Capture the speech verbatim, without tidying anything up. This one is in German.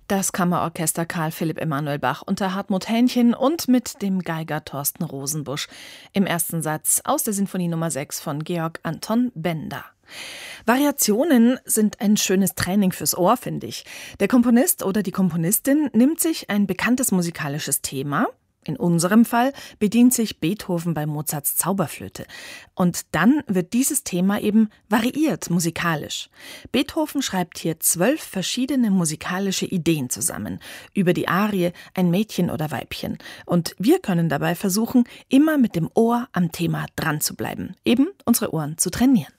Das Kammerorchester Karl Philipp Emanuel Bach unter Hartmut Hähnchen und mit dem Geiger Thorsten Rosenbusch im ersten Satz aus der Sinfonie Nummer sechs von Georg Anton Benda. Variationen sind ein schönes Training fürs Ohr, finde ich. Der Komponist oder die Komponistin nimmt sich ein bekanntes musikalisches Thema. In unserem Fall bedient sich Beethoven bei Mozarts Zauberflöte. Und dann wird dieses Thema eben variiert musikalisch. Beethoven schreibt hier zwölf verschiedene musikalische Ideen zusammen. Über die Arie ein Mädchen oder Weibchen. Und wir können dabei versuchen, immer mit dem Ohr am Thema dran zu bleiben. Eben unsere Ohren zu trainieren.